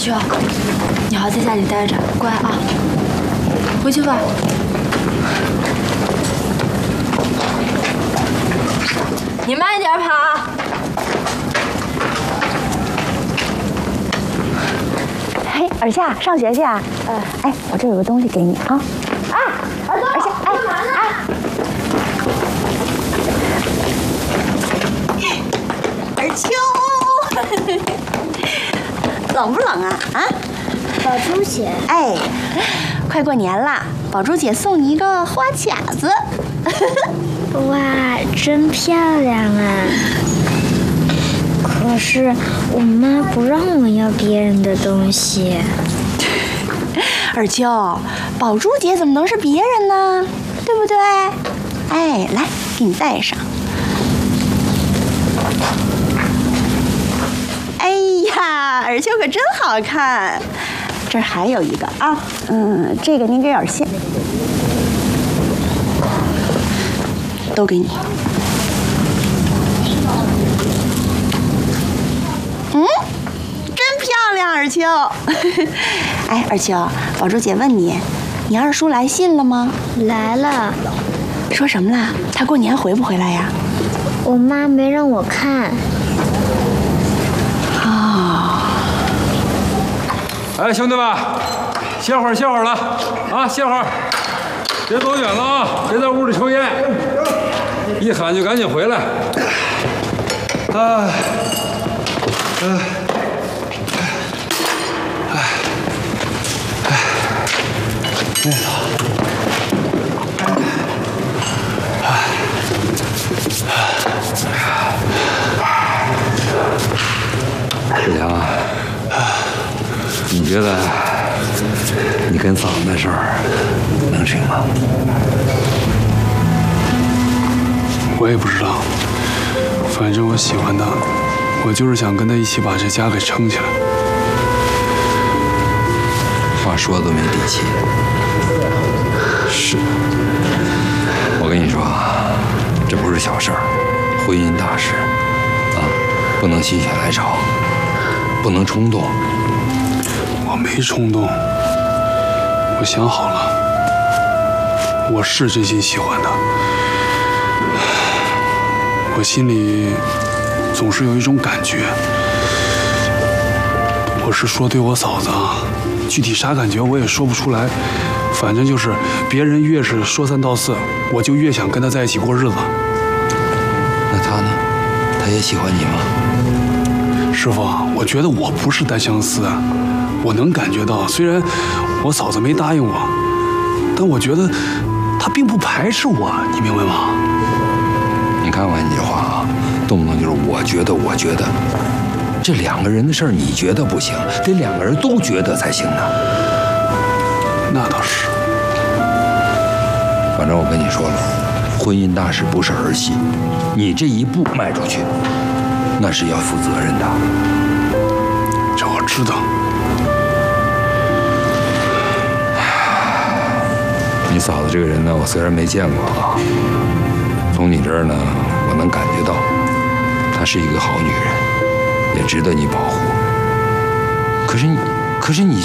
秋，你好好在家里待着，乖啊，回去吧。你慢点跑。 嘿，尔夏，上学去啊？哎，我这有个东西给你啊。啊，尔夏，哎，干嘛呢？ 尔秋，冷不冷啊？啊？ 宝珠姐， 哎，快过年了，宝珠姐送你一个花卡子。 哇，真漂亮啊！可是我妈不让我要别人的东西。 尔秋，宝珠姐怎么能是别人呢？对不对？哎，来，给你戴上。哎呀，尔秋可真好看。这儿还有一个啊，这个您给点线，都给你。真漂亮，尔秋。哎，尔秋，宝珠姐问你，你二叔来信了吗？ 来了， 说什么啦？他过年回不回来呀？ 我妈没让我看。 哎，兄弟们，歇会儿了啊，歇会儿，别走远了啊，别在屋里抽烟，一喊就赶紧回来。 志强啊，你觉得你跟嫂子那事儿能成吗？ 我也不知道，反正我喜欢她，我就是想跟她一起把这家给撑起来。 话说的都没底气。 是， 我跟你说啊，这不是小事儿，婚姻大事啊，不能心血来潮，不能冲动。 我没冲动，我想好了，我是真心喜欢她。我心里总是有一种感觉，我是说对我嫂子啊，具体啥感觉我也说不出来，反正就是别人越是说三道四，我就越想跟她在一起过日子。 那她呢？她也喜欢你吗？ 师傅，我觉得我不是单相思，我能感觉到，虽然我嫂子没答应我，但我觉得她并不排斥我，你明白吗？ 你看完你这话啊，动不动就是我觉得，这两个人的事儿你觉得不行，得两个人都觉得才行呢。 那倒是。 反正我跟你说了，婚姻大事不是儿戏，你这一步迈出去，那是要负责任的。 这我知道。 你嫂子这个人呢，我虽然没见过啊，从你这儿呢，我能感觉到，她是一个好女人，也值得你保护。可是你